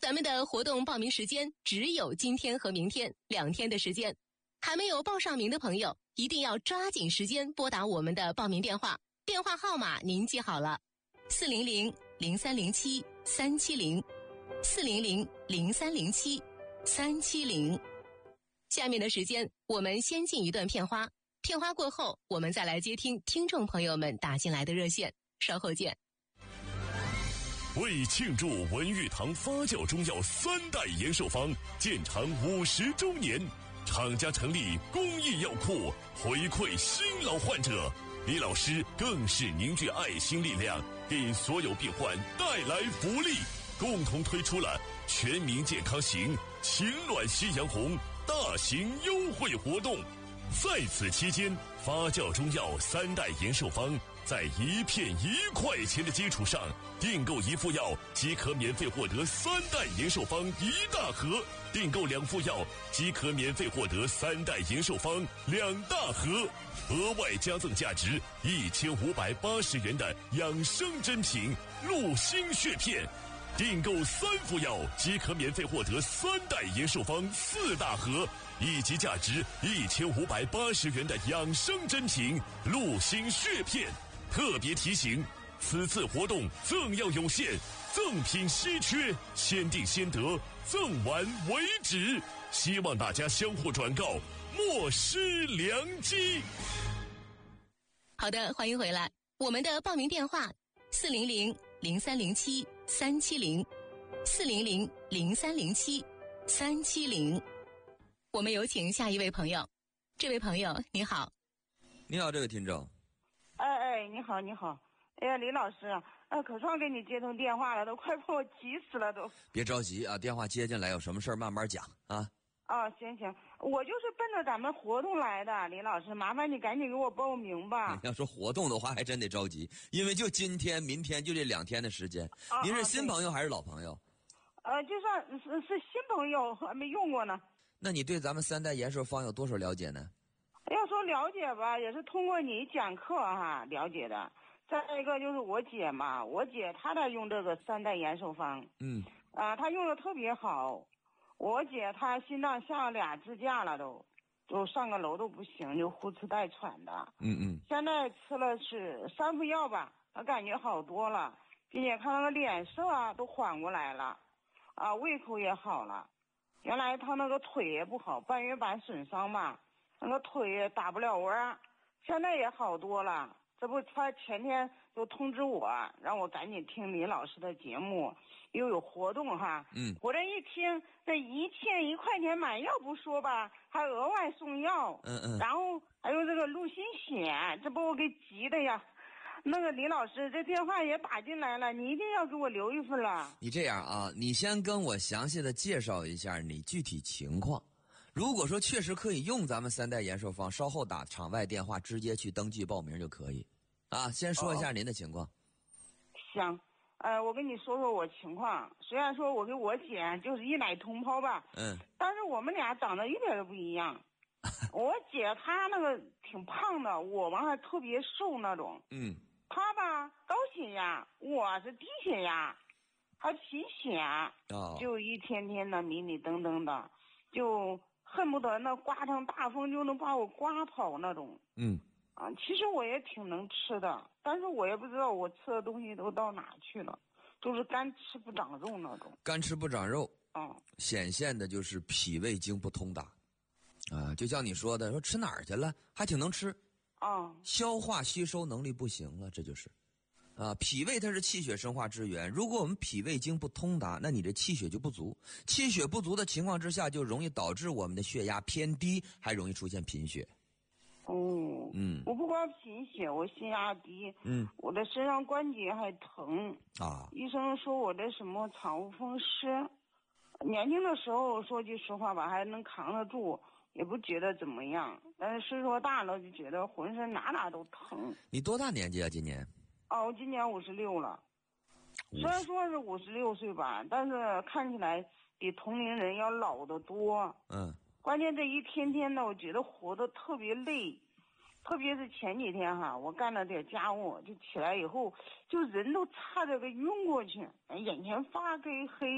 咱们的活动报名时间只有今天和明天2天的时间，还没有报上名的朋友一定要抓紧时间拨打我们的报名电话，电话号码您记好了，400-0307-370，400-0307-370。下面的时间我们先进一段片花，片花过后我们再来接听听众朋友们打进来的热线，稍后见。 为庆祝文玉堂发酵中药3代延寿方建厂50周年，厂家成立公益药库，回馈新老患者。李老师更是凝聚爱心力量，给所有病患带来福利，共同推出了全民健康行情暖夕阳红大型优惠活动。在此期间，发酵中药3代延寿方在1片1块钱的基础上，订购1副药即可免费获得3代延寿方1大盒，订购2副药即可免费获得3代延寿方2大盒，额外加赠价值1580元的养生珍品鹿心血片，订购3副药即可免费获得3代延寿方4大盒，以及价值1580元的养生珍品鹿心血片。特别提醒，此次活动赠药有限，赠品稀缺，先订先得，赠完为止，希望大家相互转告，莫失良机。 好的，欢迎回来。我们的报名电话400-0307-370，400-0307-370。我们有请下一位朋友。这位朋友你好。 你好，这位听众。 你好你好。哎呀，李老师，可算给你接通电话了，都快把我急死了都。 别着急啊，电话接进来，有什么事儿慢慢讲啊。 行，我就是奔着咱们活动来的，李老师，麻烦你赶紧给我报名吧。 你要说活动的话，还真得着急，因为就今天、明天就这2天的时间。您是新朋友还是老朋友？ 就算是新朋友，还没用过呢。 那你对咱们3代延寿方有多少了解呢？ 要说了解吧，也是通过你讲课了解的。再一个就是我姐嘛，我姐她在用这个3代延寿方，她用的特别好。我姐她心脏下了2支架了都上个楼都不行，就呼哧带喘的。现在吃了是3副药吧，她感觉好多了，并且看那个脸色都缓过来了，胃口也好了。原来她那个腿也不好，半月板损伤嘛，那个腿也打不了弯，现在也好多了。这不，他前天就通知我，让我赶紧听李老师的节目，又有活动我这一听，这1片1块钱买药不说吧，还额外送药，然后还有这个鹿心血，这不我给急的呀。那个李老师，这电话也打进来了，你一定要给我留一份了。 你这样啊，你先跟我详细的介绍一下你具体情况。如果说确实可以用咱们3代延寿方，稍后打场外电话直接去登记报名就可以。先说一下您的情况。 行，我跟你说说我情况。虽然说我跟我姐就是一奶同胞吧，但是我们俩长得一点都不一样。我姐她那个挺胖的，我还特别瘦那种。她吧高血压，我是低血压，还贫血，就一天天的迷迷瞪瞪的，就恨不得那刮成大风就能把我刮跑那种。其实我也挺能吃的，但是我也不知道我吃的东西都到哪去了，就是干吃不长肉那种。 干吃不长肉，显现的就是脾胃经不通达，就像你说的，说吃哪儿去了，还挺能吃，消化吸收能力不行了，这就是，脾胃它是气血生化之源，如果我们脾胃经不通达，那你这气血就不足，气血不足的情况之下，就容易导致我们的血压偏低，还容易出现贫血。 我不光贫血，我血压低，我的身上关节还疼医生说我这什么产后风湿。年轻的时候说句实话吧，还能扛得住，也不觉得怎么样，但是岁数大了就觉得浑身哪都疼。 你多大年纪啊？今年？ 我今年56了。虽然说是56岁吧，但是看起来比同龄人要老得多。关键这一天天的，我觉得活得特别累，特别是前几天我干了点家务，就起来以后，就人都差点给晕过去，眼前发黑。